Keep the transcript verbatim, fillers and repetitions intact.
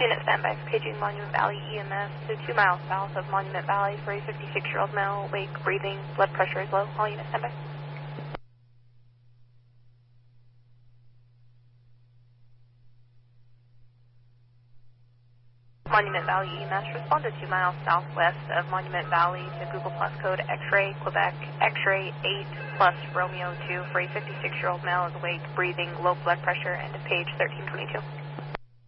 Unit standby for paging Monument Valley E M S to two miles south of Monument Valley for a fifty-six-year-old male, awake, breathing, blood pressure is low. All units standby. Monument Valley E M S, respond to two miles southwest of Monument Valley to Google Plus code X-ray Quebec X-ray eight plus Romeo two for a fifty-six-year-old male, is awake, breathing, low blood pressure, and to page thirteen twenty-two.